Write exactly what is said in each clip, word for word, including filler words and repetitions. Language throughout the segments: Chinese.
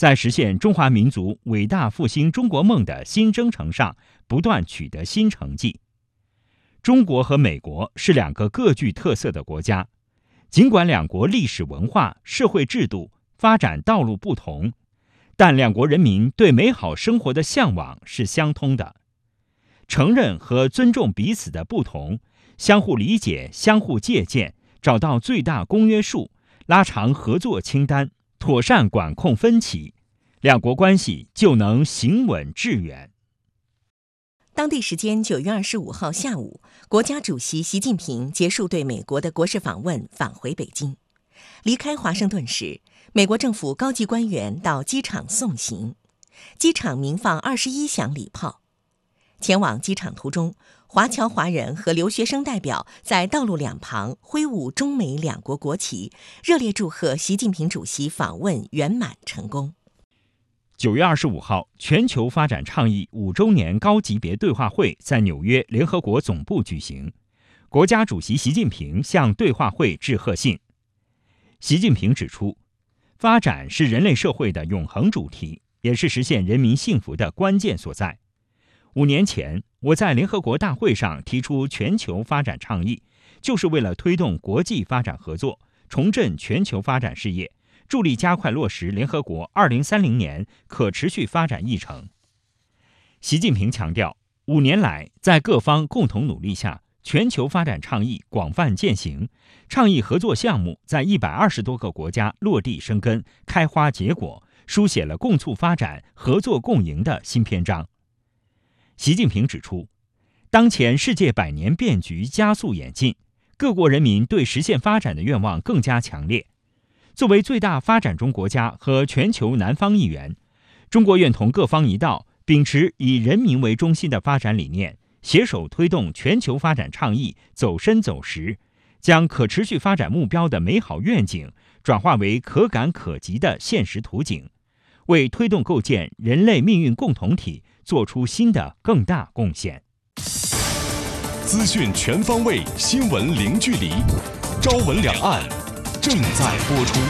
在实现中华民族伟大复兴中国梦的新征程上不断取得新成绩。中国和美国是两个各具特色的国家，尽管两国历史文化、社会制度、发展道路不同，但两国人民对美好生活的向往是相通的。承认和尊重彼此的不同，相互理解、相互借鉴，找到最大公约数，拉长合作清单，妥善管控分歧，两国关系就能行稳致远。 当地时间九月二十五号下午，国家主席习近平结束对美国的国事访问，返回北京。离开华盛顿时，美国政府高级官员到机场送行，机场鸣放二十一响礼炮。前往机场途中，华侨华人和留学生代表在道路两旁挥舞中美两国国旗，热烈祝贺习近平主席访问圆满成功。 九月二十五号，全球发展倡议五周年高级别对话会在纽约联合国总部举行，国家主席习近平向对话会致贺信。习近平指出，发展是人类社会的永恒主题，也是实现人民幸福的关键所在。五年前，我在联合国大会上提出全球发展倡议，就是为了推动国际发展合作，重振全球发展事业，助力加快落实联合国二零三零年可持续发展议程。习近平强调，五年来，在各方共同努力下，全球发展倡议广泛践行，倡议合作项目在一百二十多个国家落地生根、开花结果，书写了共促发展、合作共赢的新篇章。习近平指出，当前世界百年变局加速演进，各国人民对实现发展的愿望更加强烈。作为最大发展中国家和全球南方一员，中国愿同各方一道，秉持以人民为中心的发展理念，携手推动全球发展倡议走深走实，将可持续发展目标的美好愿景转化为可感可及的现实图景，为推动构建人类命运共同体做出新的更大贡献。 资讯全方位，新闻零距离，朝闻两岸正在播出。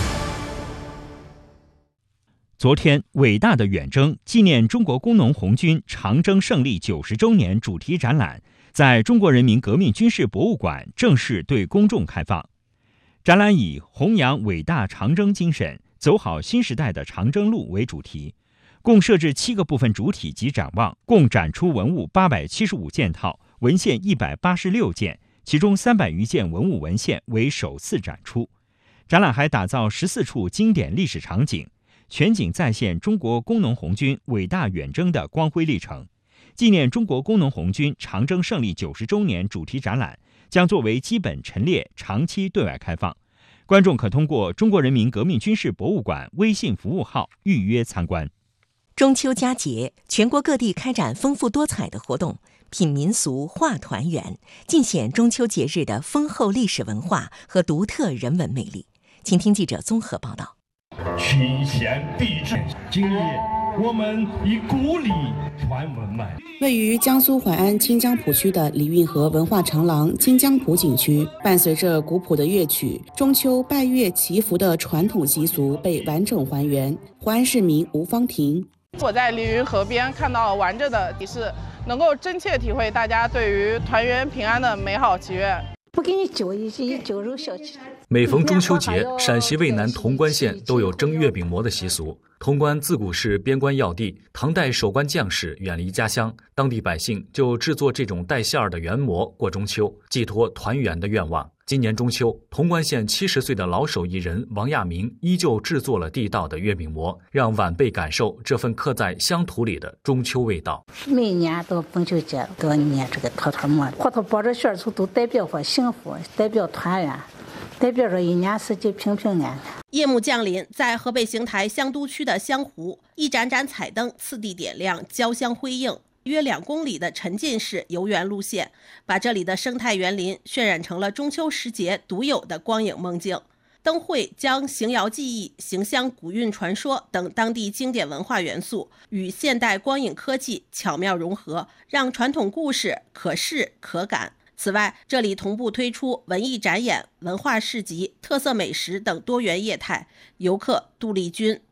昨天，伟大的远征纪念中国工农红军长征胜利九十周年主题展览在中国人民革命军事博物馆正式对公众开放。展览以弘扬伟大长征精神，走好新时代的长征路为主题，共设置七个部分主体及展望，共展出文物八百七十五件套，文献一百八十六件，其中三百余件文物文献为首次展出。展览还打造十四处经典历史场景，全景再现中国工农红军伟大远征的光辉历程。纪念中国工农红军长征胜利九十周年主题展览将作为基本陈列，长期对外开放。观众可通过中国人民革命军事博物馆微信服务号预约参观。 中秋佳节，全国各地开展丰富多彩的活动，品民俗、话团圆，尽显中秋节日的丰厚历史文化和独特人文魅力。请听记者综合报道。 群贤毕至，今日我们以古礼传文脉。 位于江苏淮安清江浦区的李运河文化长廊清江浦景区，伴随着古朴的乐曲，中秋拜月祈福的传统习俗被完整还原。淮安市民吴芳婷： 我在李运河边看到完整的仪式，能够真切体会大家对于团圆平安的美好祈愿。 不给你酒，一一酒肉小气。 每逢中秋节，陕西渭南潼关县都有蒸月饼馍的习俗。潼关自古是边关要地，唐代守关将士远离家乡，当地百姓就制作这种带馅儿的圆馍过中秋，寄托团圆的愿望。今年中秋，潼关县七十岁的老手艺人王亚明依旧制作了地道的月饼馍，让晚辈感受这份刻在乡土里的中秋味道。 每年到中秋节都要捏这个坨坨馍，坨坨包着馅儿处都代表着幸福，代表团圆，代表着一年四季平平安安。 夜幕降临，在河北邢台香都区的香湖，一盏盏彩灯次第点亮，交相辉映。约两公里的沉浸式游园路线，把这里的生态园林渲染成了中秋时节独有的光影梦境。灯会将邢窑技艺、邢乡古韵传说等当地经典文化元素与现代光影科技巧妙融合，让传统故事可视可感。此外，这里同步推出文艺展演、文化市集、特色美食等多元业态，游客、杜丽君、